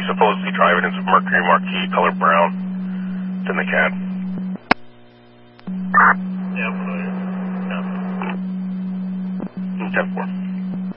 supposedly driving is a Mercury Marquis, color brown. It's in the cab. Yeah, familiar. Yeah. 10-4.